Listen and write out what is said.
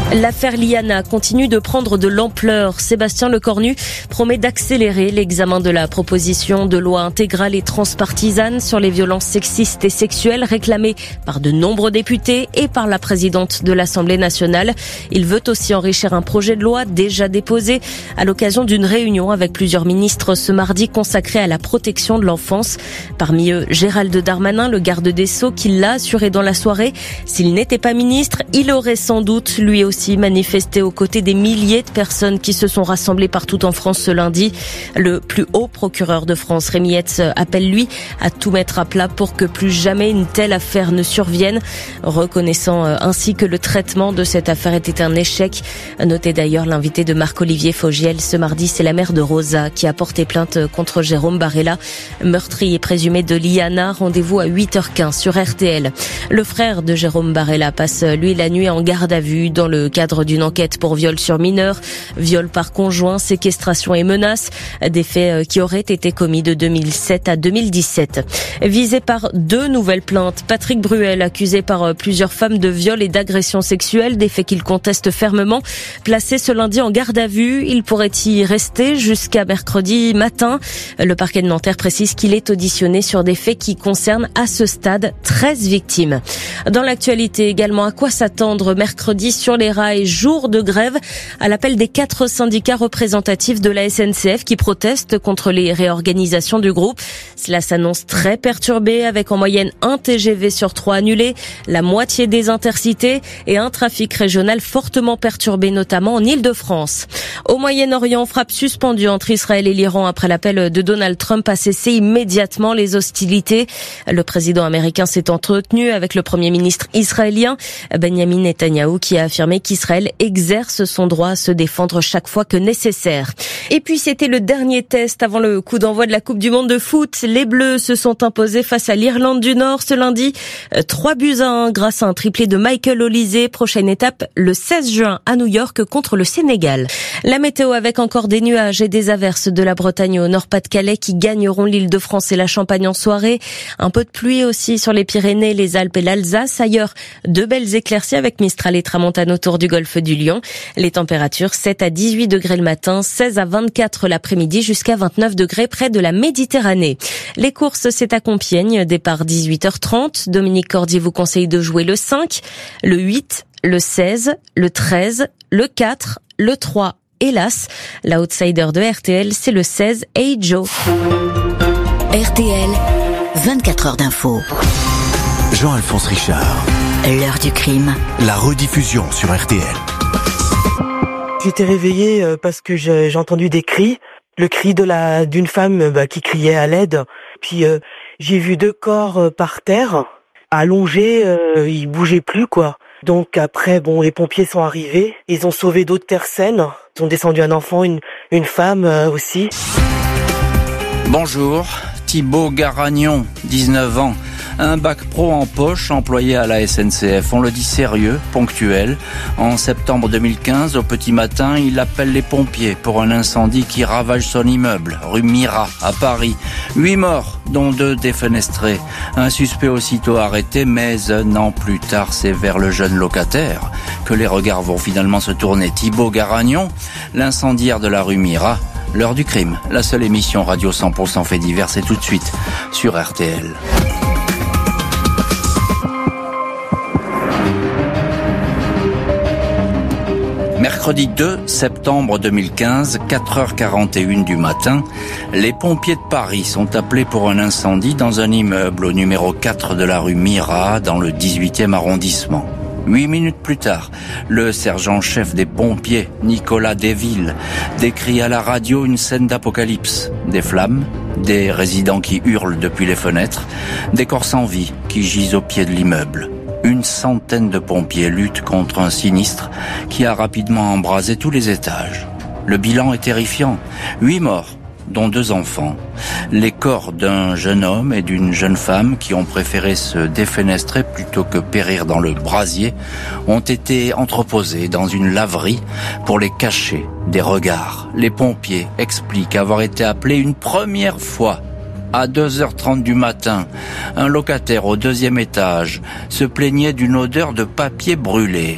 L'affaire Liana continue de prendre de l'ampleur. Sébastien Lecornu promet d'accélérer l'examen de la proposition de loi intégrale et transpartisane sur les violences sexistes et sexuelles réclamée par de nombreux députés et par la présidente de l'Assemblée nationale. Il veut aussi enrichir un projet de loi déjà déposé à l'occasion d'une réunion avec plusieurs ministres ce mardi consacrée à la protection de l'enfance. Parmi eux, Gérald Darmanin, le garde des Sceaux, qui l'a assuré dans la soirée. S'il n'était pas ministre, il aurait sans doute lui aussi manifesté aux côtés des milliers de personnes qui se sont rassemblées partout en France ce lundi. Le plus haut procureur de France, Rémi Hetz, appelle lui à tout mettre à plat pour que plus jamais une telle affaire ne survienne, reconnaissant ainsi que le traitement de cette affaire était un échec. Notez d'ailleurs l'invité de Marc-Olivier Fogiel ce mardi, c'est la mère de Rosa qui a porté plainte contre Jérôme Barella, meurtrier présumé de Liana. Rendez-vous à 8h15 sur RTL. Le frère de Jérôme Barella passe lui la nuit en garde à vue dans le cadre d'une enquête pour viol sur mineur, viol par conjoint, séquestration et menaces, des faits qui auraient été commis de 2007 à 2017. Visé par 2 nouvelles plaintes, Patrick Bruel, accusé par plusieurs femmes de viol et d'agression sexuelle, des faits qu'il conteste fermement, placé ce lundi en garde à vue. Il pourrait y rester jusqu'à mercredi matin. Le parquet de Nanterre précise qu'il est auditionné sur des faits qui concernent à ce stade 13 victimes. Dans l'actualité également, à quoi s'attendre mercredi sur les rails, jour de grève à l'appel des 4 syndicats représentatifs de la SNCF qui protestent contre les réorganisations du groupe. Cela s'annonce très perturbé avec en moyenne 1 TGV sur 3 annulé, la moitié des intercités et un trafic régional fortement perturbé notamment en Île-de-France. Au Moyen-Orient, frappe suspendue entre Israël et l'Iran après l'appel de Donald Trump à cesser immédiatement les hostilités. Le président américain s'est entretenu avec le premier ministre israélien Benjamin Netanyahou qui a affirmé qu'Israël exerce son droit à se défendre chaque fois que nécessaire. Et puis c'était le dernier test avant le coup d'envoi de la Coupe du Monde de foot. Les Bleus se sont imposés face à l'Irlande du Nord ce lundi. 3-1 grâce à un triplé de Michael Olise. Prochaine étape le 16 juin à New York contre le Sénégal. La météo avec encore des nuages et des averses de la Bretagne au Nord-Pas-de-Calais qui gagneront l'Île-de-France et la Champagne en soirée. Un peu de pluie aussi sur les Pyrénées, les Alpes et l'Alsace. Ailleurs, de belles éclaircies avec Mistral et Tramontane autour du golfe du Lion. Les températures 7 à 18 degrés le matin, 16 à 24 l'après-midi jusqu'à 29 degrés près de la Méditerranée. Les courses, c'est à Compiègne, départ 18h30. Dominique Cordier vous conseille de jouer le 5, le 8, le 16, le 13, le 4, le 3 et l'As. La outsider de RTL, c'est le 16, Hey Joe. RTL, 24 heures d'info. Jean-Alphonse Richard. L'heure du crime. La rediffusion sur RTL. J'étais réveillée parce que j'ai entendu des cris. Le cri d'une femme qui criait à l'aide. Puis j'ai vu 2 corps par terre, allongés, ils bougeaient plus quoi. Donc après, les pompiers sont arrivés. Ils ont sauvé d'autres personnes. Ils ont descendu un enfant, une femme aussi. Bonjour, Thibaut Garagnon, 19 ans. Un bac pro en poche, employé à la SNCF. On le dit sérieux, ponctuel. En septembre 2015, au petit matin, il appelle les pompiers pour un incendie qui ravage son immeuble, rue Mira, à Paris. 8 morts, dont 2 défenestrés. Un suspect aussitôt arrêté, mais un an plus tard, c'est vers le jeune locataire que les regards vont finalement se tourner. Thibaut Garagnon, l'incendiaire de la rue Mira. L'heure du crime, la seule émission radio 100% fait divers, c'est tout de suite sur RTL. Mercredi 2 septembre 2015, 4h41 du matin, les pompiers de Paris sont appelés pour un incendie dans un immeuble au numéro 4 de la rue Mira, dans le 18e arrondissement. 8 minutes plus tard, le sergent-chef des pompiers, Nicolas Desvilles, décrit à la radio une scène d'apocalypse. Des flammes, des résidents qui hurlent depuis les fenêtres, des corps sans vie qui gisent au pied de l'immeuble. Une centaine de pompiers luttent contre un sinistre qui a rapidement embrasé tous les étages. Le bilan est terrifiant. 8 morts, dont 2 enfants. Les corps d'un jeune homme et d'une jeune femme qui ont préféré se défenestrer plutôt que périr dans le brasier ont été entreposés dans une laverie pour les cacher des regards. Les pompiers expliquent avoir été appelés une première fois à 2h30 du matin. Un locataire au 2e étage se plaignait d'une odeur de papier brûlé.